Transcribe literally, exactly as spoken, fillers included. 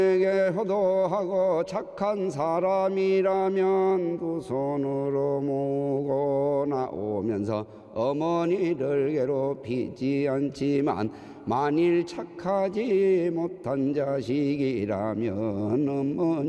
에게 효도하고 착한 사람이라면 두 손으로 모으고 나오면서 어머니를 괴롭히지 않지만 만일 착하지 못한 자식이라면 어머니